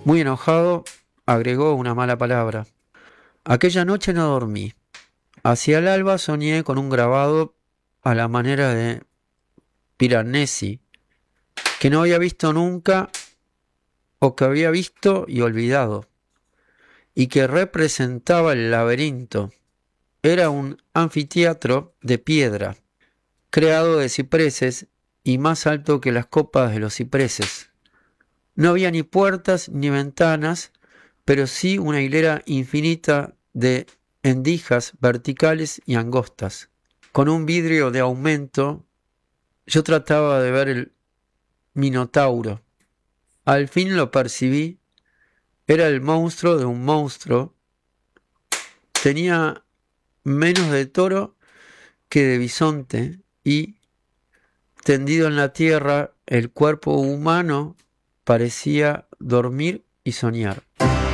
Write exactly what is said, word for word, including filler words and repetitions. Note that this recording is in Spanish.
Muy enojado, agregó una mala palabra. Aquella noche no dormí. Hacia el alba soñé con un grabado a la manera de Piranesi, que no había visto nunca o que había visto y olvidado, y que representaba el laberinto. Era un anfiteatro de piedra, creado de cipreses y más alto que las copas de los cipreses. No había ni puertas ni ventanas, pero sí una hilera infinita de endijas verticales y angostas. Con un vidrio de aumento, yo trataba de ver el Minotauro. Al fin lo percibí. Era el monstruo de un monstruo. Tenía menos de toro que de bisonte y, tendido en la tierra, el cuerpo humano parecía dormir y soñar.